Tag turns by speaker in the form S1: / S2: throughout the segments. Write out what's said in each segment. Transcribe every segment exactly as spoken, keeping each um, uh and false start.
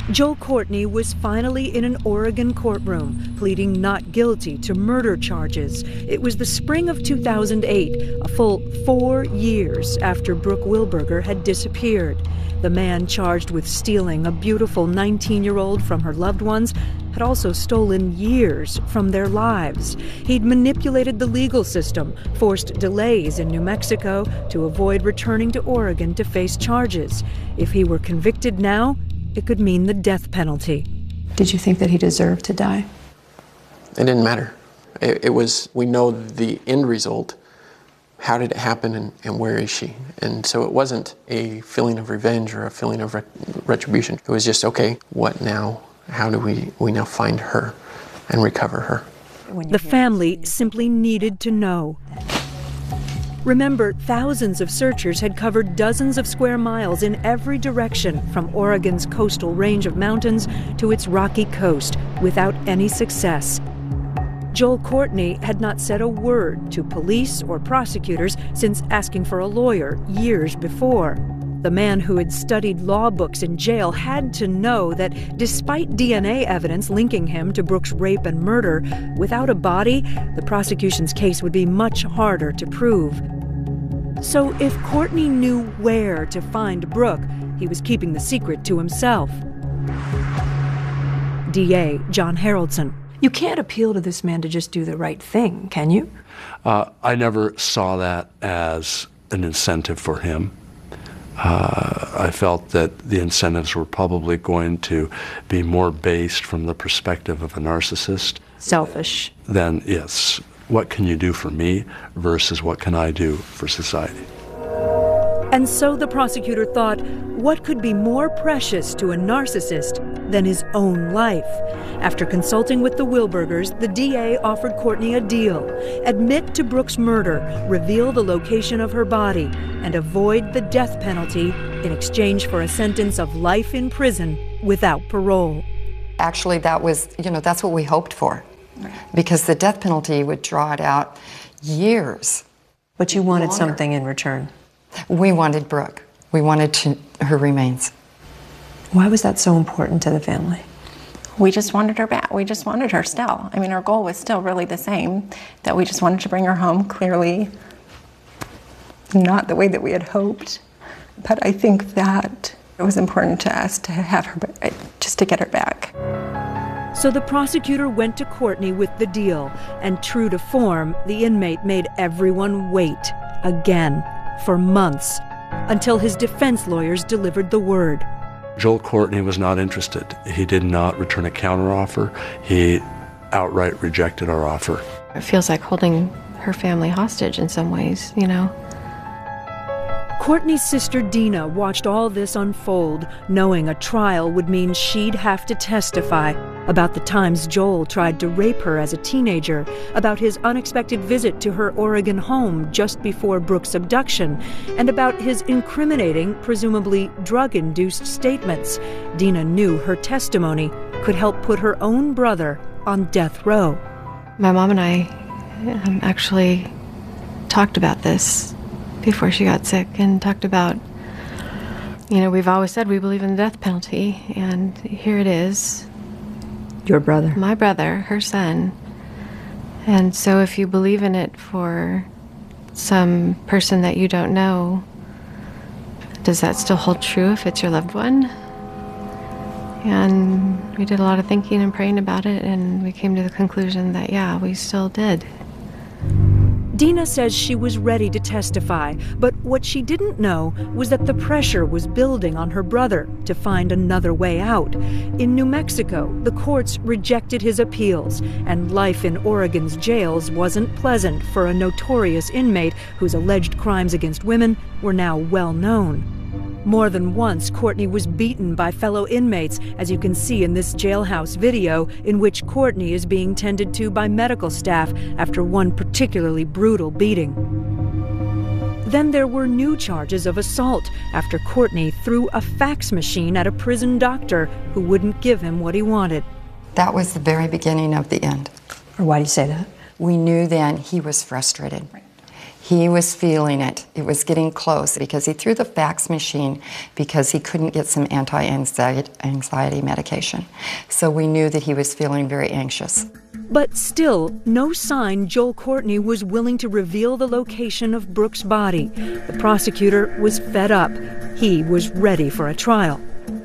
S1: Joel Courtney was finally in an Oregon courtroom, pleading not guilty to murder charges. It was the spring of two thousand eight, a full four years after Brooke Wilberger had disappeared. The man charged with stealing a beautiful nineteen-year-old from her loved ones had also stolen years from their lives. He'd manipulated the legal system, forced delays in New Mexico to avoid returning to Oregon to face charges. If he were convicted now, it could mean the death penalty.
S2: Did you think that he deserved to die?
S3: It didn't matter. It, it was, we know the end result. How did it happen, and, and where is she? And so it wasn't a feeling of revenge or a feeling of re retribution. It was just, okay, what now? How do we, we now find her and recover her?
S1: The family simply needed to know. Remember, thousands of searchers had covered dozens of square miles in every direction, from Oregon's coastal range of mountains to its rocky coast, without any success. Joel Courtney had not said a word to police or prosecutors since asking for a lawyer years before. The man who had studied law books in jail had to know that despite D N A evidence linking him to Brooke's rape and murder, without a body, the prosecution's case would be much harder to prove. So if Courtney knew where to find Brooke, he was keeping the secret to himself. D A John Haroldson.
S2: You can't appeal to this man to just do the right thing, can you?
S4: Uh, I never saw that as an incentive for him. Uh, I felt that the incentives were probably going to be more based from the perspective of a narcissist.
S2: Selfish.
S4: Than, yes, what can you do for me versus what can I do for society?
S1: And so the prosecutor thought, what could be more precious to a narcissist than his own life? After consulting with the Wilbergers, the D A offered Courtney a deal: admit to Brooke's murder, reveal the location of her body, and avoid the death penalty in exchange for a sentence of life in prison without parole.
S5: Actually, that was, you know, that's what we hoped for, because the death penalty would draw it out years.
S2: But you wanted longer. Something in return.
S5: We wanted Brooke. We wanted to, her remains.
S2: Why was that so important to the family?
S6: We just wanted her back. We just wanted her still. I mean, our goal was still really the same, that we just wanted to bring her home. Clearly not the way that we had hoped, but I think that it was important to us to have her, just to get her back.
S1: So the prosecutor went to Courtney with the deal, and true to form, the inmate made everyone wait again for months, until his defense lawyers delivered the word.
S4: Joel Courtney was not interested. He did not return a counteroffer. He outright rejected our offer.
S7: It feels like holding her family hostage in some ways, you know.
S1: Courtney's sister Dina watched all this unfold, knowing a trial would mean she'd have to testify about the times Joel tried to rape her as a teenager, about his unexpected visit to her Oregon home just before Brooke's abduction, and about his incriminating, presumably drug-induced statements. Dina knew her testimony could help put her own brother on death row.
S7: My mom and I um, actually talked about this before she got sick, and talked about, you know, we've always said we believe in the death penalty, and here it is.
S2: Your brother.
S7: My brother, her son. And so if you believe in it for some person that you don't know, does that still hold true if it's your loved one? And we did a lot of thinking and praying about it, and we came to the conclusion that, yeah, we still did.
S1: Dina says she was ready to testify, but what she didn't know was that the pressure was building on her brother to find another way out. In New Mexico, the courts rejected his appeals, and life in Oregon's jails wasn't pleasant for a notorious inmate whose alleged crimes against women were now well known. More than once, Courtney was beaten by fellow inmates, as you can see in this jailhouse video, in which Courtney is being tended to by medical staff after one particularly brutal beating. Then there were new charges of assault after Courtney threw a fax machine at a prison doctor who wouldn't give him what he wanted.
S5: That was the very beginning of the end.
S2: Or why do you say that?
S5: We knew then he was frustrated. He was feeling it. It was getting close because he threw the fax machine because he couldn't get some anti-anxiety anxiety medication. So we knew that he was feeling very anxious.
S1: But still, no sign Joel Courtney was willing to reveal the location of Brooke's body. The prosecutor was fed up. He was ready for a trial.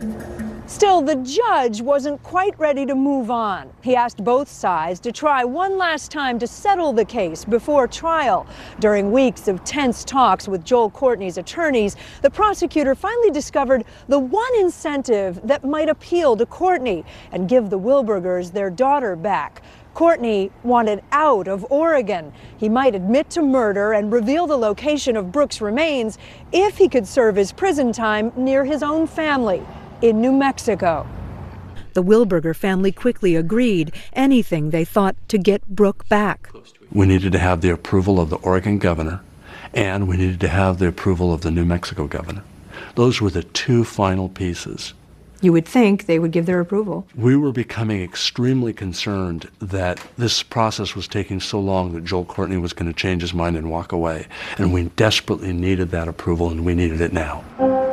S8: Still, the judge wasn't quite ready to move on. He asked both sides to try one last time to settle the case before trial. During weeks of tense talks with Joel Courtney's attorneys, the prosecutor finally discovered the one incentive that might appeal to Courtney and give the Wilbergers their daughter back. Courtney wanted out of Oregon. He might admit to murder and reveal the location of Brooke's remains if he could serve his prison time near his own family in New Mexico.
S1: The Wilberger family quickly agreed, anything they thought to get Brooke back.
S4: We needed to have the approval of the Oregon governor, and we needed to have the approval of the New Mexico governor. Those were the two final pieces.
S2: You would think they would give their approval.
S4: We were becoming extremely concerned that this process was taking so long that Joel Courtney was going to change his mind and walk away. And we desperately needed that approval, and we needed it now.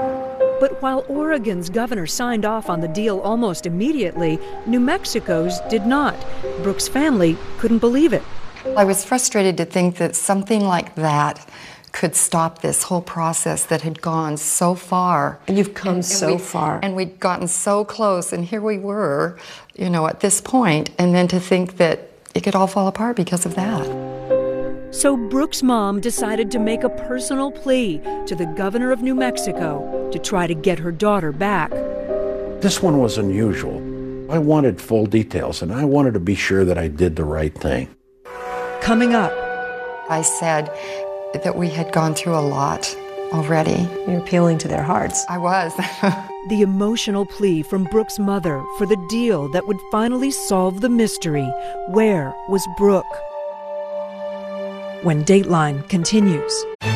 S1: But while Oregon's governor signed off on the deal almost immediately, New Mexico's did not. Brooke's family couldn't believe it.
S5: I was frustrated to think that something like that could stop this whole process that had gone so far.
S2: And you've come
S5: and, and
S2: so
S5: we,
S2: far.
S5: And we'd gotten so close, and here we were, you know, at this point, and then to think that it could all fall apart because of that.
S1: So Brooke's mom decided to make a personal plea to the governor of New Mexico to try to get her daughter back.
S9: This one was unusual. I wanted full details, and I wanted to be sure that I did the right thing.
S1: Coming up,
S5: I said that we had gone through a lot already.
S2: You're appealing to their hearts.
S5: I was.
S1: the emotional plea from Brooke's mother for the deal that would finally solve the mystery. Where was Brooke? When Dateline continues.